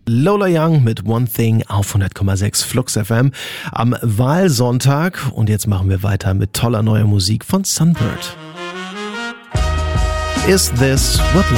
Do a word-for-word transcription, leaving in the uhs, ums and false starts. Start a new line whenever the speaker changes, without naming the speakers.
Lola Young mit One Thing auf hundert Komma sechs Flux F M am Wahlsonntag. Und jetzt machen wir weiter mit toller neuer Musik von Sunbird. Is This What